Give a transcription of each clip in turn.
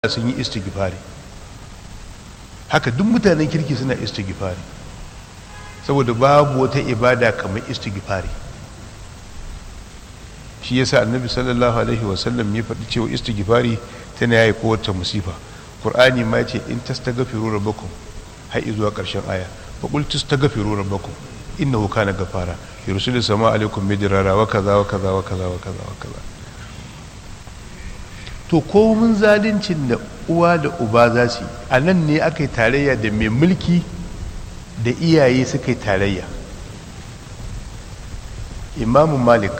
sun yi istighfari. Haka duk mutanen kirki suna istighfari, saboda babu wata ibada kamar istighfari. Shi yasa annabi sallallahu alaihi wasallam ya faɗi cewa istighfari tana yayi kowace musifa. Qur'ani ma yace in tastaghfiru rabbakum har zuwa ƙarshen aya, fa qul tastaghfiru rabbakum innahu kana ghafara yursilu samaa alaikum midrara wa kaza wa kaza wa kaza wa kaza wa kaza. To komin zalincin da uwa da uba za su yi, a nan ne aka yi tarayya da mai mulki da iyaye suka yi tarayya. Imamu Malik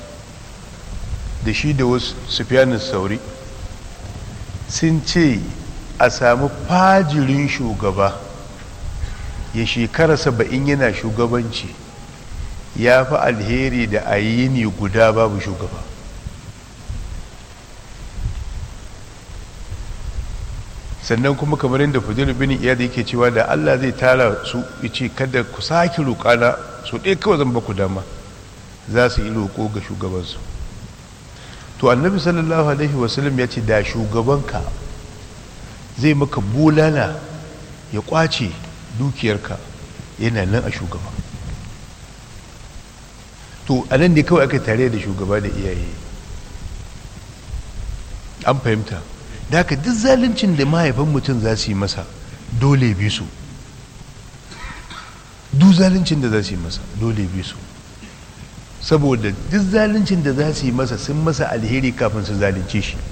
da shi da wasu Sufyan Sauri sun ce a samu fajirin shugaba ya shekara 70 yana shugabanci ya fi alheri da a yi yini guda babu shugaba. Sannan kuma kamar yadda Fudail bin Iyad yake cewa da Allah zai tara su yace kada ku sake roƙana so ɗaya kawai zan ba ku dama, za su yi roƙo ga shugabansu. To annabi sallallahu alaihi wasallam ya ce da shugabanka zai maka bulala ya ƙwace dukiyarka yana nan a shugaba. To a nan ne kawai aka tare da shugaba da iyaye. An fahimta? Da haka duk zaluncin da mahaifan mutum za su yi masa dole bi su, duk zaluncin da za su yi masa dole bi su, saboda duk zaluncin da za su yi masa sun masa alheri kafin su zalunce shi.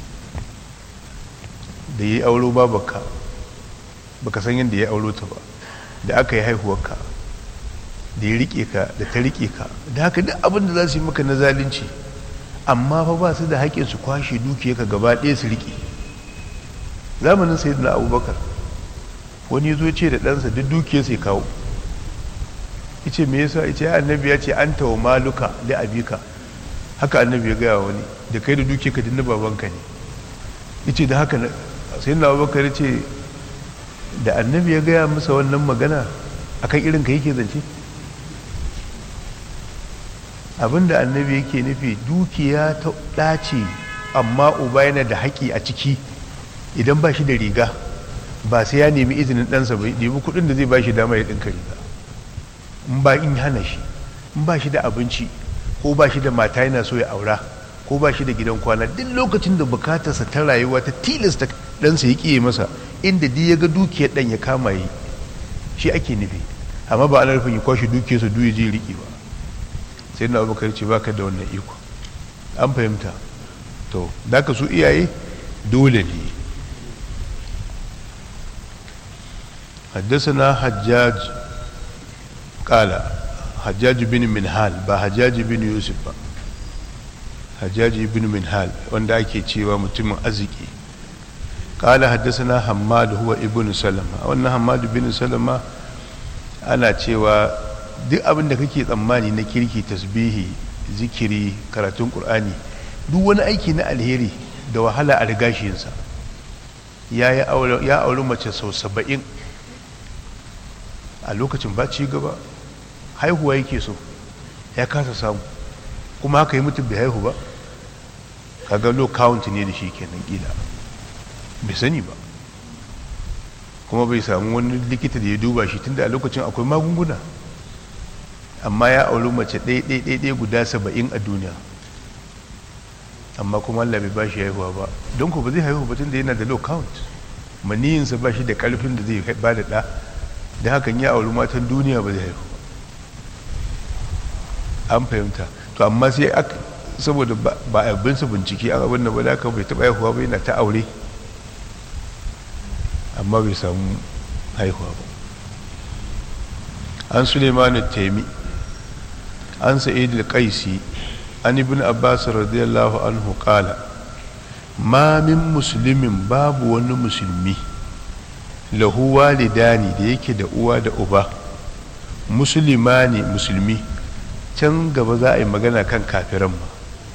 Da ya yi auro babarka baka san yadda ya auro ta ba, da aka yi haihuwarka, da ya rike ka da ta rike ka, da haka duk abin da za su yi maka na zalunci, amma fa ba su da haƙƙin su kwashe dukiyarka gaba ɗaya su rike. Zamanin sayyidina Abubakar wani zo ce da ɗansa duk dukiyar sai kawo, yace me yasa? Yace ya annabi ya ce anta wa maluka li abika. Haka annabi ya gaya wani, da kai da dukiyarka din na babanka ne. Yace da haka sayyidina Abubakar yace da annabi ya gaya masa wannan magana akan irin ka yake zance. Abinda annabi yake nufi dukiya ta ɗace amma uba yana da haƙi a ciki. Idan ba shi da riga ba sai ya nemi izinin ɗansa ba, nemi kuɗin da zai ba shi dama ya ɗinka riga. In ba in hana shi, in ba shi da abinci ko ba shi da mata yana so ya aura ko ba shi da gidan kwana, duk lokacin da bukatarsa ta rayuwa ta tilasta ɗansa ya ƙiye masa, inda duk ya ga dukiyar ɗan ya kama yi, shi ake nufi. Amma ba ana nufin ya kwashe dukiyarsa duk ya je riƙe ba. Sai na Abubakar ce baka da wannan iko. An fahimta? To da ka su iyaye dole ne. حدثنا حجاج قال حجاج بن منهال با حجاج بن يوسف با حجاج بن منهال wanda ake cewa mutumin arziki. قال حدثنا حماد هو ابن سلمة. wannan Hammad bin Salama ana cewa duk abin da kake tsammani na kirki, tasbihi, zikiri, karatun Qur'ani, duk wani aiki na alheri da wahala a riga shi yinsa. Ya auri mace sau 70 a lokacin ba ci gaba, haihuwa yake so ya kasa samu, kuma haka yi mutum bai haihu ba. Kaga low count ne da shi kenan, kila bai sani ba, kuma bai samu wani likita da ya duba shi tunda a lokacin akwai magunguna. Amma ya auri mace ɗaya guda 70 a duniya, amma kuma Allah bai ba shi haihuwa ba. Don ko ba zai haihu ba tunda yana da low count, maniyinsa ba shi da ƙarfin da zai ba da ɗa, da hakan ya auri matan duniya ba zai haihu. An fahimta? To amma sai saboda ba a binsa bincike an abin da ba da aka bai taɓa haihuwa ba, yana ta aure amma bai samu haihuwa ba. An Suleiman Taimi an Sa'id al-Qaisi an Ibn Abbas radiyallahu anhu qala ma min muslimin, babu wani musulmi, lahu walidani da yake da uwa da uba, musulmani musulmi. Can gaba za a yi magana kan kafiran ma.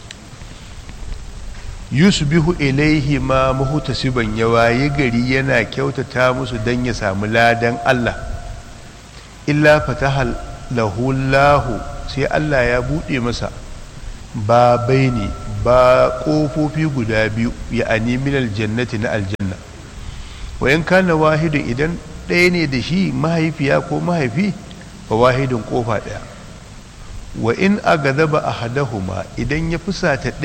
Yusbihu ilaihi ma muhtasiban, ya waye gari yana kyautata musu dan ya samu ladan Allah. Illa fataha lahu Allahu, sai Allah ya bude masa babaini ba ƙofofi guda biyu ya ani minal jannati na aljanna wa in kana wahidun idan ɗaya ne da shi mahaifiya ko mahaifi fa wahidun ƙofa ɗaya wa in agadaba ahadahuma idan ya fusata